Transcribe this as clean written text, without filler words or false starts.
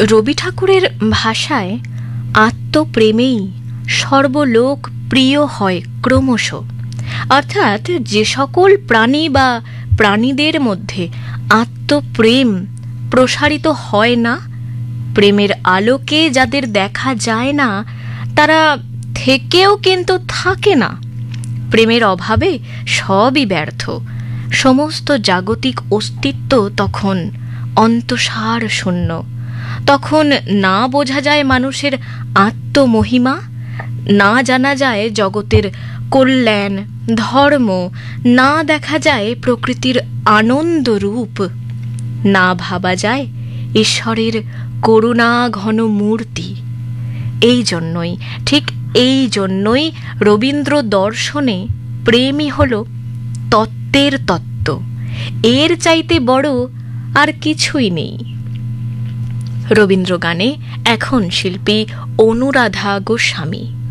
রবি ঠাকুরের ভাষায় আত্মপ্রেমেই সর্বলোক প্রিয় হয় ক্রমশ। অর্থাৎ যে সকল প্রাণী বা প্রাণীদের মধ্যে আত্মপ্রেম প্রসারিত হয় না, প্রেমের আলোকে যাদের দেখা যায় না, তারা থেকেও কিন্তু থাকে না। প্রেমের অভাবে সবই ব্যর্থ। সমস্ত জাগতিক অস্তিত্ব তখন অন্তঃসার শূন্য। তখন না বোঝা যায় মানুষের আত্মমহিমা, না জানা যায় জগতের কল্যাণ ধর্ম, না দেখা যায় প্রকৃতির আনন্দ রূপ, না ভাবা যায় ঈশ্বরের করুণা ঘন মূর্তি। এই জন্যই, ঠিক এই জন্যই রবীন্দ্র দর্শনে প্রেমই হল তত্ত্বের তত্ত্ব। এর চাইতে বড় আর কিছুই নেই। রবীন্দ্র গানে এখন শিল্পী অনুরাধা গোস্বামী।